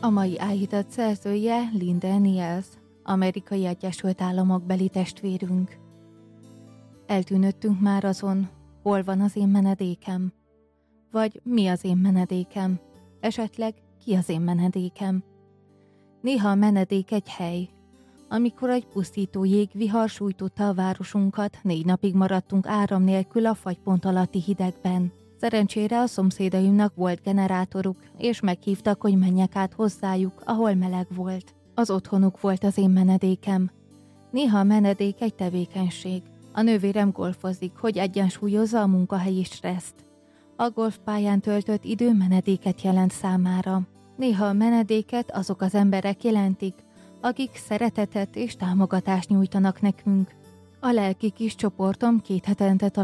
A mai áhítat szerzője Linda Niels, Amerikai Egyesült Államok beli testvérünk. Eltűnöttünk már azon, hol van az én menedékem? Vagy mi az én menedékem? Esetleg ki az én menedékem? Néha a menedék egy hely. Amikor egy pusztító jégvihar sújtotta a városunkat, 4 napig maradtunk áram nélkül a fagypont alatti hidegben. Szerencsére a szomszédaimnak volt generátoruk, és meghívtak, hogy menjek át hozzájuk, ahol meleg volt. Az otthonuk volt az én menedékem. Néha a menedék egy tevékenység. A nővérem golfozik, hogy egyensúlyozza a munkahelyi stresszt. A golfpályán töltött idő menedéket jelent számára. Néha a menedéket azok az emberek jelentik, akik szeretetet és támogatást nyújtanak nekünk. A lelki kis csoportom 2 hetente